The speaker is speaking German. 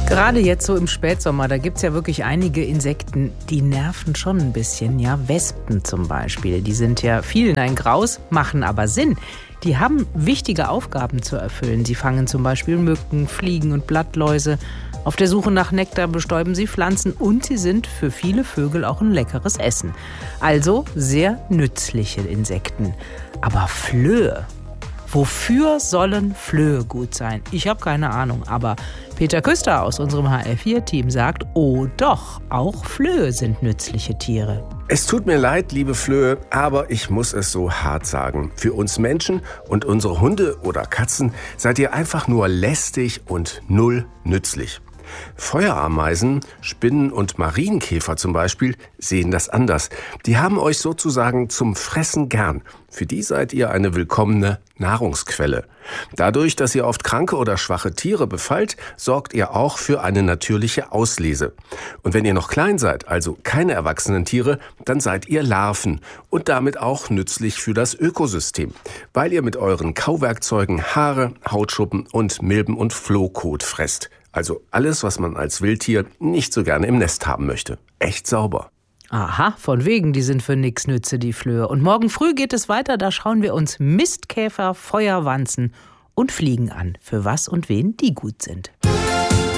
Gerade jetzt so im Spätsommer, da gibt es ja wirklich einige Insekten, die nerven schon ein bisschen. Ja, Wespen zum Beispiel, die sind ja vielen ein Graus, machen aber Sinn. Die haben wichtige Aufgaben zu erfüllen. Sie fangen zum Beispiel Mücken, Fliegen und Blattläuse. Auf der Suche nach Nektar bestäuben sie Pflanzen und sie sind für viele Vögel auch ein leckeres Essen. Also sehr nützliche Insekten. Aber Flöhe? Wofür sollen Flöhe gut sein? Ich habe keine Ahnung, aber Peter Küster aus unserem HR4-Team sagt, oh doch, auch Flöhe sind nützliche Tiere. Es tut mir leid, liebe Flöhe, aber ich muss es so hart sagen. Für uns Menschen und unsere Hunde oder Katzen seid ihr einfach nur lästig und null nützlich. Feuerameisen, Spinnen und Marienkäfer zum Beispiel sehen das anders. Die haben euch sozusagen zum Fressen gern. Für die seid ihr eine willkommene Nahrungsquelle. Dadurch, dass ihr oft kranke oder schwache Tiere befallt, sorgt ihr auch für eine natürliche Auslese. Und wenn ihr noch klein seid, also keine erwachsenen Tiere, dann seid ihr Larven und damit auch nützlich für das Ökosystem, weil ihr mit euren Kauwerkzeugen Haare, Hautschuppen und Milben- und Flohkot fresst. Also alles, was man als Wildtier nicht so gerne im Nest haben möchte. Echt sauber. Aha, von wegen, die sind für nix nütze, die Flöhe. Und morgen früh geht es weiter, da schauen wir uns Mistkäfer, Feuerwanzen und Fliegen an, für was und wen die gut sind.